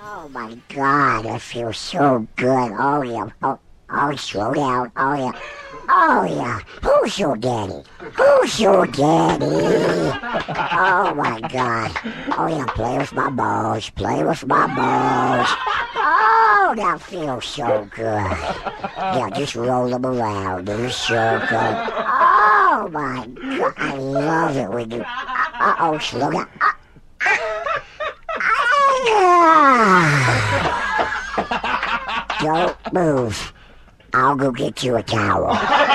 Oh my God, that feels so good. Oh yeah. Oh, slow down. Oh yeah. Oh yeah. Who's your daddy? Who's your daddy? Oh my God. Oh yeah, play with my balls. Play with my balls. Oh, that feels so good. Yeah, just roll them around in a circle. Oh my God, I love it when you. Uh-oh, slow down. Don't move. I'll go get you a towel.